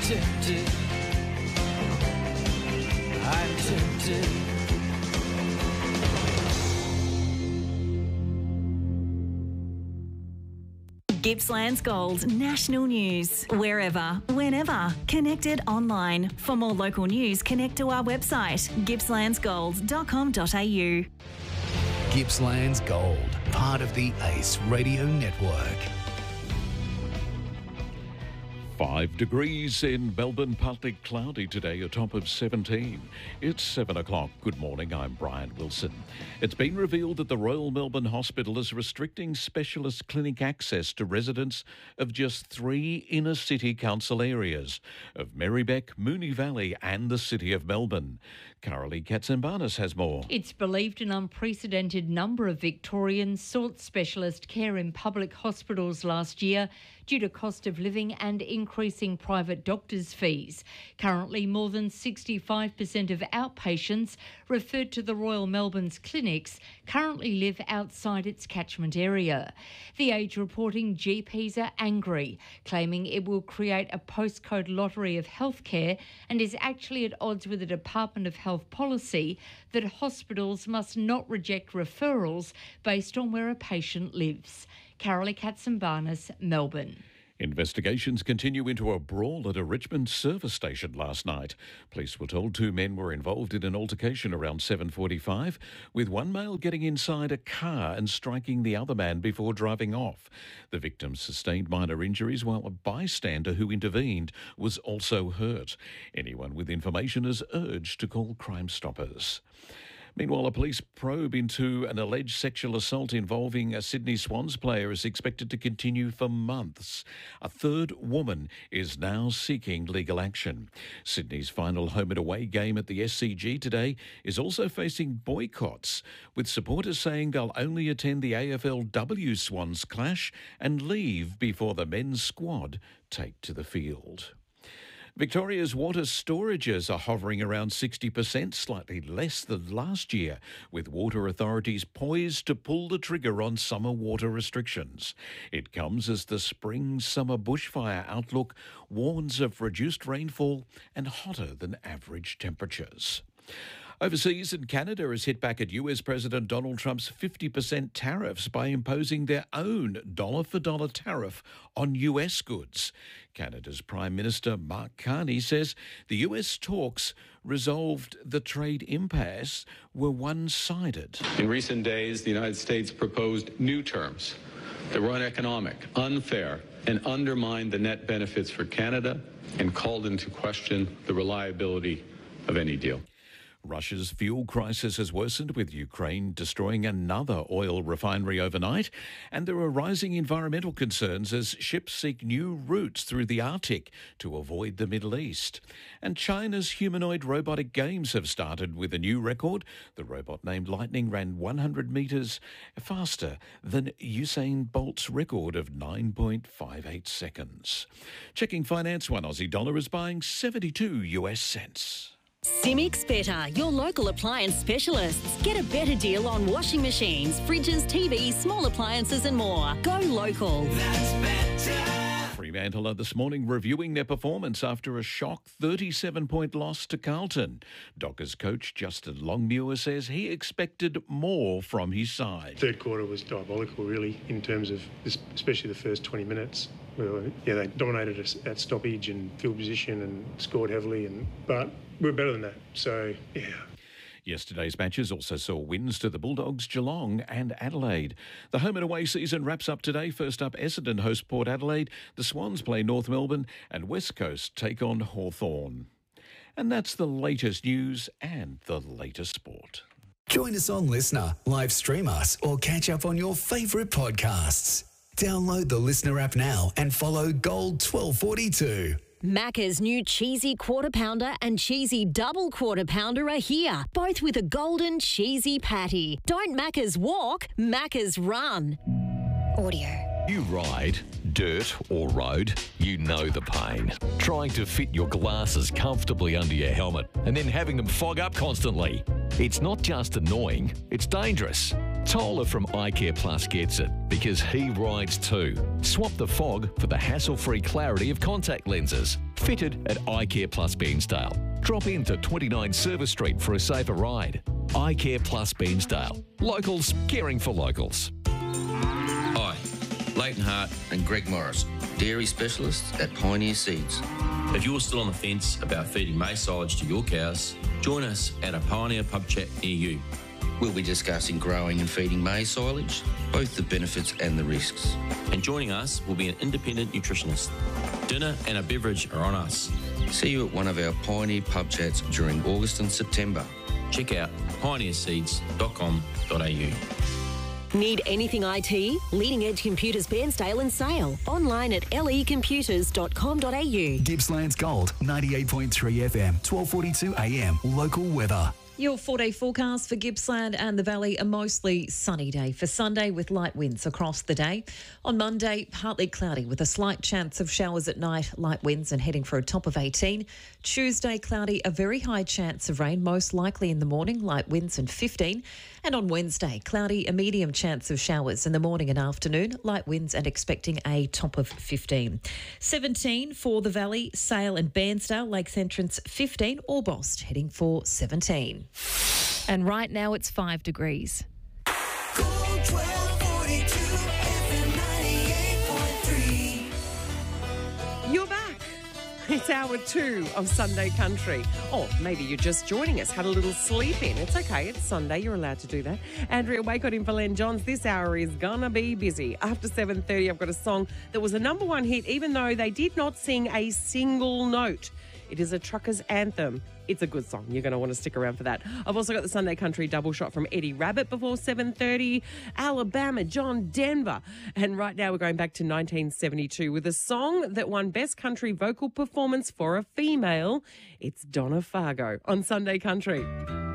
tempted. I'm tempted. Gippsland's Gold national news. Wherever, whenever. Connected online. For more local news, connect to our website, gippslandsgold.com.au. Gippsland's Gold, part of the ACE Radio Network. 5 degrees in Melbourne, partly cloudy today, a top of 17. It's 7 o'clock. Good morning, I'm Brian Wilson. It's been revealed that the Royal Melbourne Hospital is restricting specialist clinic access to residents of just 3 inner city council areas of Merribeck, Moonee Valley and the City of Melbourne. Carolee Katsimbanis has more. It's believed an unprecedented number of Victorians sought specialist care in public hospitals last year due to cost of living and increasing private doctors' fees. Currently, more than 65% of outpatients referred to the Royal Melbourne's clinics currently live outside its catchment area. The Age reporting GPs are angry, claiming it will create a postcode lottery of healthcare and is actually at odds with the Department of Health policy that hospitals must not reject referrals based on where a patient lives. Carolee Katsimbanis, Melbourne. Investigations continue into a brawl at a Richmond service station last night. Police were told 2 men were involved in an altercation around 7:45, with one male getting inside a car and striking the other man before driving off. The victim sustained minor injuries while a bystander who intervened was also hurt. Anyone with information is urged to call Crime Stoppers. Meanwhile, a police probe into an alleged sexual assault involving a Sydney Swans player is expected to continue for months. A third woman is now seeking legal action. Sydney's final home and away game at the SCG today is also facing boycotts, with supporters saying they'll only attend the AFLW Swans clash and leave before the men's squad take to the field. Victoria's water storages are hovering around 60%, slightly less than last year, with water authorities poised to pull the trigger on summer water restrictions. It comes as the spring-summer bushfire outlook warns of reduced rainfall and hotter than average temperatures. Overseas, and Canada has hit back at US President Donald Trump's 50% tariffs by imposing their own dollar-for-dollar tariff on US goods. Canada's Prime Minister Mark Carney says the US talks resolved the trade impasse were one-sided. In recent days, the United States proposed new terms that were uneconomic, unfair, and undermined the net benefits for Canada and called into question the reliability of any deal. Russia's fuel crisis has worsened, with Ukraine destroying another oil refinery overnight, and there are rising environmental concerns as ships seek new routes through the Arctic to avoid the Middle East. And China's humanoid robotic games have started with a new record. The robot named Lightning ran 100 metres faster than Usain Bolt's record of 9.58 seconds. Checking finance, one Aussie dollar is buying 72 US cents. Simics Better, your local appliance specialists. Get a better deal on washing machines, fridges, TVs, small appliances and more. Go local. That's better. Fremantle are this morning reviewing their performance after a shock 37-point loss to Carlton. Dockers coach Justin Longmuir says he expected more from his side. Third quarter was diabolical, really, in terms of especially the first 20 minutes. They dominated us at stoppage and field position and scored heavily, but we're better than that. So, yeah. Yesterday's matches also saw wins to the Bulldogs, Geelong and Adelaide. The home and away season wraps up today. First up, Essendon host Port Adelaide. The Swans play North Melbourne and West Coast take on Hawthorn. And that's the latest news and the latest sport. Join us on Listener, live stream us, or catch up on your favourite podcasts. Download the Listener app now and follow Gold 1242. Macca's new cheesy quarter pounder and cheesy double quarter pounder are here, both with a golden cheesy patty. Don't Macca's walk, Macca's run. Audio. You ride, dirt or road, you know the pain. Trying to fit your glasses comfortably under your helmet and then having them fog up constantly. It's not just annoying, it's dangerous. Toller from iCare Plus gets it because he rides too. Swap the fog for the hassle-free clarity of contact lenses. Fitted at iCare Plus Bairnsdale. Drop in to 29 Service Street for a safer ride. iCare Plus Bairnsdale. Locals caring for locals. Hi, Leighton Hart and Greg Morris, dairy specialists at Pioneer Seeds. If you're still on the fence about feeding maize silage to your cows, join us at a Pioneer pub chat near you. We'll be discussing growing and feeding maize silage, both the benefits and the risks. And joining us will be an independent nutritionist. Dinner and a beverage are on us. See you at one of our Pioneer pub chats during August and September. Check out pioneerseeds.com.au. Need anything IT? Leading Edge Computers Bairnsdale and Sale. Online at lecomputers.com.au. Gippsland's Gold, 98.3 FM, 12:42 AM. Local weather. Your 4-day forecast for Gippsland and the Valley, a mostly sunny day for Sunday with light winds across the day. On Monday, partly cloudy with a slight chance of showers at night, light winds and heading for a top of 18. Tuesday, cloudy, a very high chance of rain, most likely in the morning, light winds and 15. And on Wednesday, cloudy, a medium chance of showers in the morning and afternoon, light winds and expecting a top of 15. 17 for the Valley, Sale and Bairnsdale, Lakes Entrance 15, Orbost heading for 17. And right now it's 5 degrees. Gold 1242 FM 98.3. You're back. It's hour 2 of Sunday Country. Or maybe you're just joining us, had a little sleep in. It's okay, it's Sunday, you're allowed to do that. Andrea Waycott in for Len Johns. This hour is gonna be busy. After 7:30, I've got a song that was a number 1 hit, even though they did not sing a single note. It is a trucker's anthem. It's a good song. You're going to want to stick around for that. I've also got the Sunday Country double shot from Eddie Rabbit before 7:30, Alabama, John Denver. And right now we're going back to 1972 with a song that won Best Country Vocal Performance for a Female. It's Donna Fargo on Sunday Country.